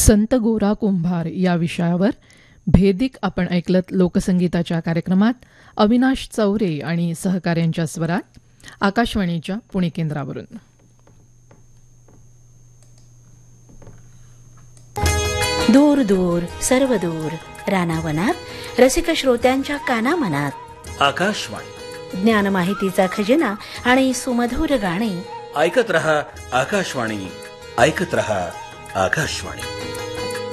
संत गोरा कुंभार या विषयावर भेदिक आपण ऐकलत लोकसंगीताच्या कार्यक्रमात अविनाश चौरे आणि सहकाऱ्यांच्या स्वरात आकाशवाणीच्या पुणे केंद्रावरून. दूर दूर सर्व दूर रानावनात रसिक श्रोत्यांच्या कानामनात आकाशवाणी ज्ञान माहितीचा खजिना आणि सुमधुर गाणी ऐकत रहा आकाशवाणी, ऐकत रहा आकाशवाणी.